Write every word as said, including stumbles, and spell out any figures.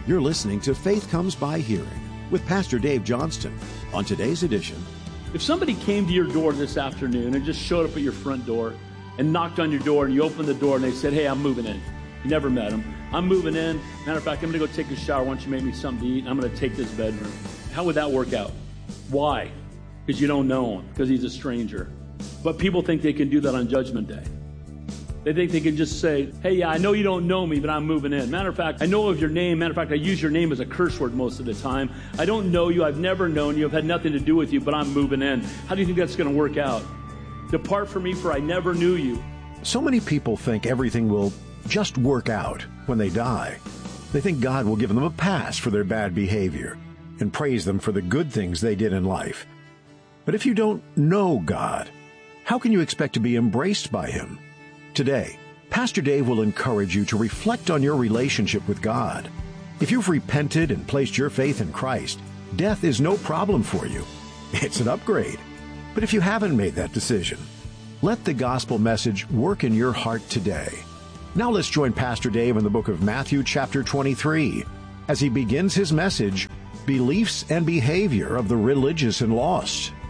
You're listening to Faith Comes by Hearing with Pastor Dave Johnston. On today's edition, if somebody came to your door this afternoon and just showed up at your front door and knocked on your door and you opened the door and they said, hey, I'm moving in. You never met them. I'm moving in. Matter of fact, I'm going to go take a shower. Why don't you make me something to eat? And I'm going to take this bedroom. How would that work out? Why? Because you don't know him, because he's a stranger. But people think they can do that on Judgment Day. They think they can just say, hey, yeah, I know you don't know me, but I'm moving in. Matter of fact, I know of your name. Matter of fact, I use your name as a curse word most of the time. I don't know you. I've never known you. I've had nothing to do with you, but I'm moving in. How do you think that's going to work out? Depart from me, for I never knew you. So many people think everything will just work out when they die. They think God will give them a pass for their bad behavior and praise them for the good things they did in life. But if you don't know God, how can you expect to be embraced by Him? Today, Pastor Dave will encourage you to reflect on your relationship with God. If you've repented and placed your faith in Christ, death is no problem for you. It's an upgrade. But if you haven't made that decision, let the gospel message work in your heart today. Now let's join Pastor Dave in the book of Matthew chapter twenty-three as he begins his message, Beliefs and Behavior of the Religious and Lost.